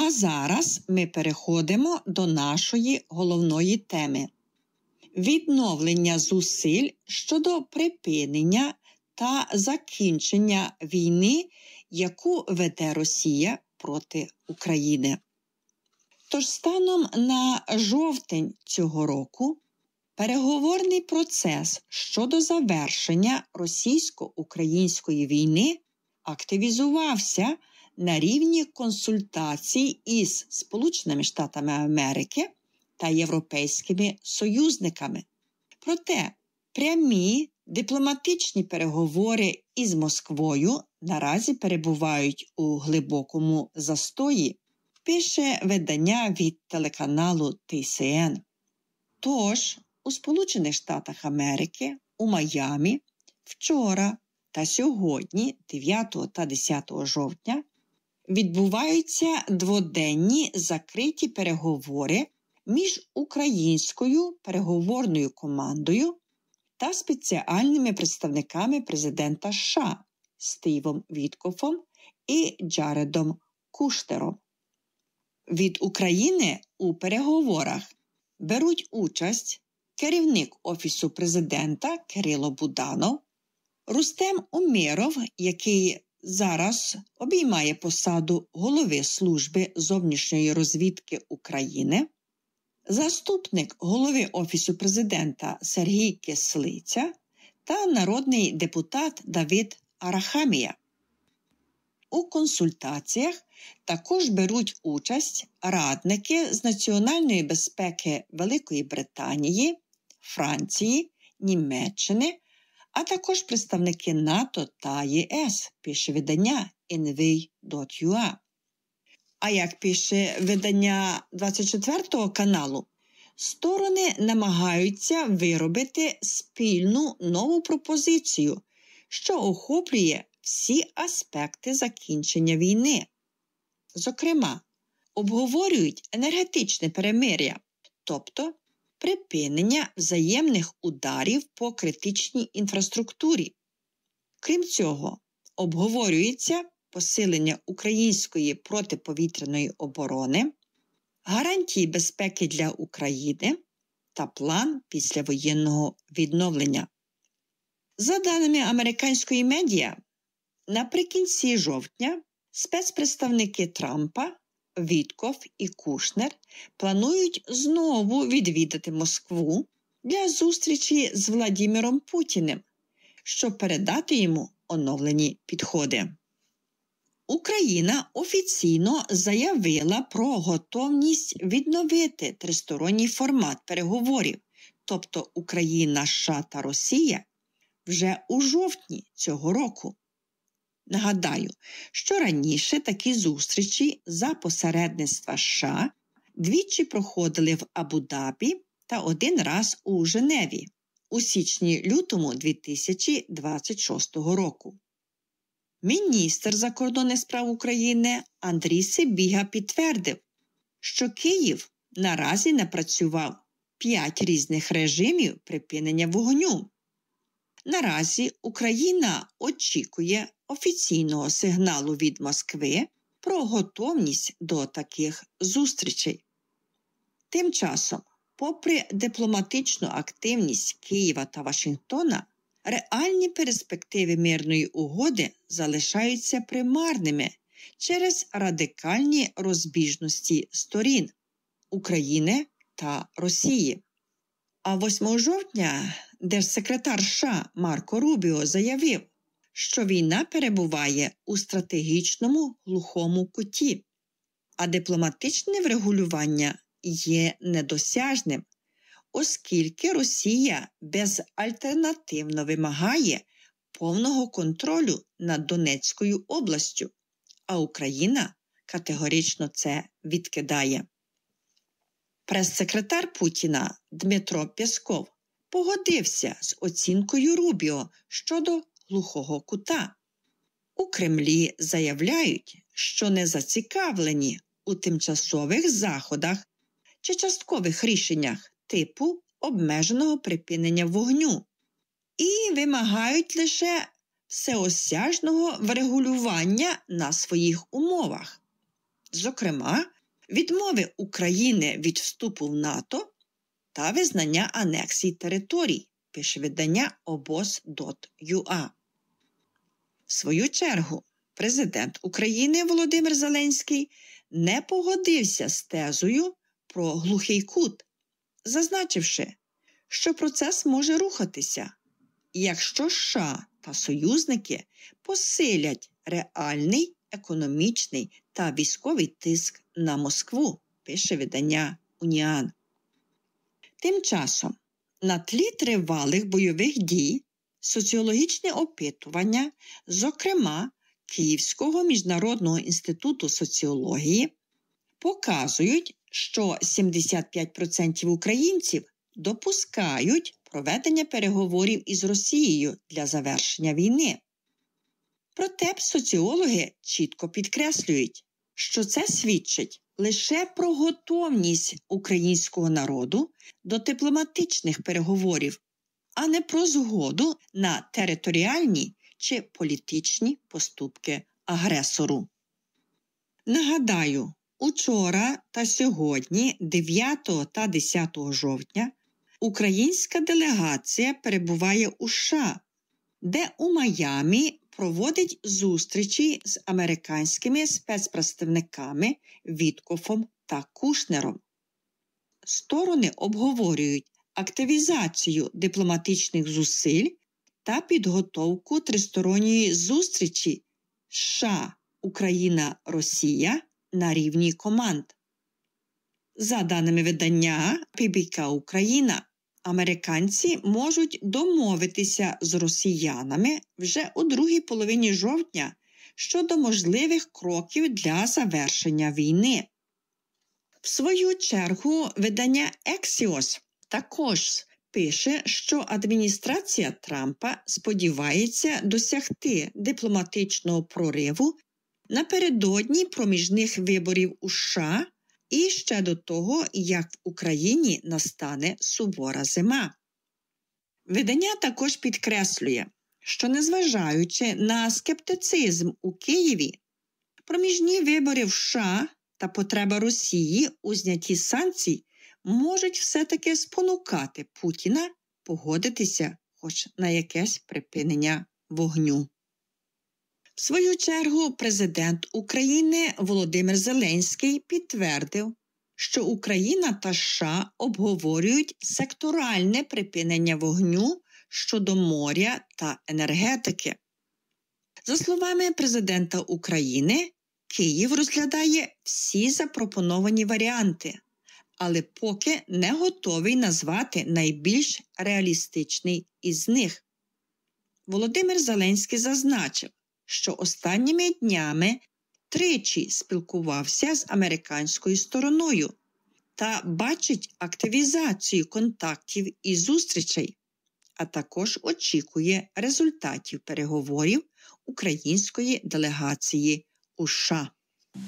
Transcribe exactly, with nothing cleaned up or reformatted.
а зараз ми переходимо до нашої головної теми – відновлення зусиль щодо припинення та закінчення війни, яку веде Росія проти України. Тож станом на жовтень цього року переговорний процес щодо завершення російсько-української війни активізувався на рівні консультацій із Сполученими Штатами Америки та європейськими союзниками. Проте прямі дипломатичні переговори із Москвою наразі перебувають у глибокому застої, пише видання від телеканалу Ті Сі Ен. Тож, у Сполучених Штатах Америки, у Майамі, вчора та сьогодні, дев'ятого та десятого жовтня, відбуваються дводенні закриті переговори між українською переговорною командою та спеціальними представниками президента США Стівом Віткофом і Джаредом Кушнером. Від України у переговорах беруть участь керівник Офісу президента Кирило Буданов, Рустем Умєров, який зараз обіймає посаду голови Служби зовнішньої розвідки України, заступник голови Офісу президента Сергій Кислиця та народний депутат Давид Арахамія. У консультаціях також беруть участь радники з національної безпеки Великої Британії, Франції, Німеччини, а також представники НАТО та Є Ес, пише видання ен ві крапка ю а. А як пише видання двадцять четвертого каналу, сторони намагаються виробити спільну нову пропозицію, що охоплює всі аспекти закінчення війни. Зокрема, обговорюють енергетичне перемир'я, тобто припинення взаємних ударів по критичній інфраструктурі. Крім цього, обговорюється посилення української протиповітряної оборони, гарантії безпеки для України та план післявоєнного відновлення. За даними американської медіа, наприкінці жовтня спецпредставники Трампа, Віткоф і Кушнер планують знову відвідати Москву для зустрічі з Владимиром Путіним, щоб передати йому оновлені підходи. Україна офіційно заявила про готовність відновити тристоронній формат переговорів, тобто Україна, США та Росія, вже у жовтні цього року. Нагадаю, що раніше такі зустрічі за посередництва США двічі проходили в Абу-Дабі та один раз у Женеві у січні-лютому дві тисячі двадцять шостого року. Міністр закордонних справ України Андрій Сибіга підтвердив, що Київ наразі напрацював п'ять різних режимів припинення вогню. Наразі Україна очікує офіційного сигналу від Москви про готовність до таких зустрічей. Тим часом, попри дипломатичну активність Києва та Вашингтона, реальні перспективи мирної угоди залишаються примарними через радикальні розбіжності сторін – України та Росії. А восьмого жовтня держсекретар США Марко Рубіо заявив, що війна перебуває у стратегічному глухому куті, а дипломатичне врегулювання є недосяжним, оскільки Росія безальтернативно вимагає повного контролю над Донецькою областю, а Україна категорично це відкидає. Прес-секретар Путіна Дмитро Пєсков погодився з оцінкою Рубіо щодо глухого кута. У Кремлі заявляють, що не зацікавлені у тимчасових заходах чи часткових рішеннях типу обмеженого припинення вогню і вимагають лише всеосяжного врегулювання на своїх умовах. Зокрема, відмови України від вступу в НАТО та визнання анексій територій, пише видання обоз крапка ю а. В свою чергу, президент України Володимир Зеленський не погодився з тезою про глухий кут, зазначивши, що процес може рухатися, якщо США та союзники посилять реальний економічний та військовий тиск на Москву, пише видання Уніан. Тим часом, на тлі тривалих бойових дій, соціологічне опитування, зокрема Київського міжнародного інституту соціології, показують, що сімдесят п'ять відсотків українців допускають проведення переговорів із Росією для завершення війни. Проте соціологи чітко підкреслюють, що це свідчить лише про готовність українського народу до дипломатичних переговорів, а не про згоду на територіальні чи політичні поступки агресору. Нагадаю, учора та сьогодні, дев'ятого та десятого жовтня, українська делегація перебуває у США, де у Майамі проводить зустрічі з американськими спецпредставниками Віткофом та Кушнером. Сторони обговорюють активізацію дипломатичних зусиль та підготовку тристоронньої зустрічі США, Україна, Росія на рівні команд. За даними видання пі бі ка Україна, американці можуть домовитися з росіянами вже у другій половині жовтня щодо можливих кроків для завершення війни. В свою чергу, видання Ексіос також пише, що адміністрація Трампа сподівається досягти дипломатичного прориву напередодні проміжних виборів у США і ще до того, як в Україні настане сувора зима. Видання також підкреслює, що незважаючи на скептицизм у Києві, проміжні вибори в США та потреба Росії у знятті санкцій можуть все-таки спонукати Путіна погодитися хоч на якесь припинення вогню. В свою чергу, президент України Володимир Зеленський підтвердив, що Україна та США обговорюють секторальне припинення вогню щодо моря та енергетики. За словами президента України, Київ розглядає всі запропоновані варіанти, але поки не готовий назвати найбільш реалістичний із них. Володимир Зеленський зазначив, що останніми днями тричі спілкувався з американською стороною та бачить активізацію контактів і зустрічей, а також очікує результатів переговорів української делегації у США.